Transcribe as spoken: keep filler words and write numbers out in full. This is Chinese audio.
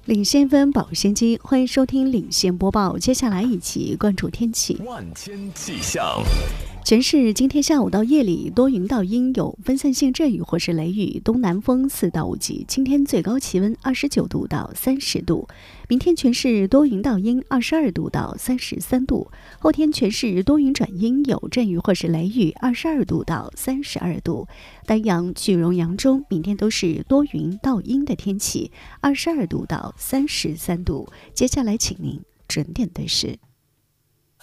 领先分保鲜机，欢迎收听领先播报。接下来一起关注天气。 万千气象， 全市今天下午到夜里多云到阴，有分散性阵雨或是雷雨，东南风四到五级。今天最高气温二十九度到三十度，明天全市多云到阴，二十二度到三十三度。后天全市多云转阴，有阵雨或是雷雨，二十二度到三十二度。丹阳、句容、扬州明天都是多云到阴的天气，二十二度到三十三度。接下来请您准点对时。